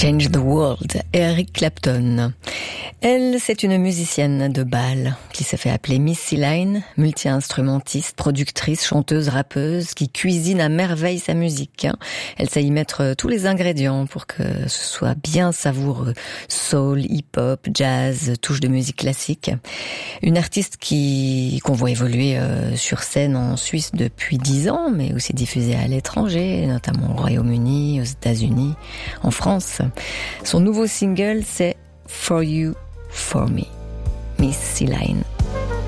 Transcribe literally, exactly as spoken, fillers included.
Change the World, Eric Clapton. Elle, c'est une musicienne de bal qui s'est fait appeler Missy Line, multi-instrumentiste, productrice, chanteuse, rappeuse, qui cuisine à merveille sa musique. Elle sait y mettre tous les ingrédients pour que ce soit bien savoureux. Soul, hip-hop, jazz, touche de musique classique. Une artiste qui qu'on voit évoluer euh, sur scène en Suisse depuis dix ans, mais aussi diffusée à l'étranger, notamment au Royaume-Uni, aux États-Unis, en France. Son nouveau single, c'est For You, For Me, Missy Line.